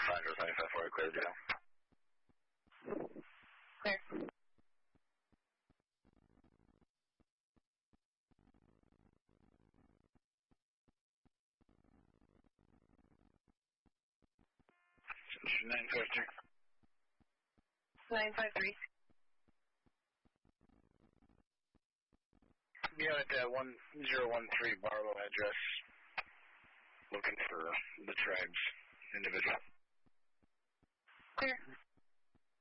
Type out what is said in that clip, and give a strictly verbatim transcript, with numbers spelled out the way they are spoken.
Los ninety-five four, clear to go. Clear. nine five three. nine five three. Yeah, at uh, one zero one three Barlow address. Looking for the tribe's individual. Clear.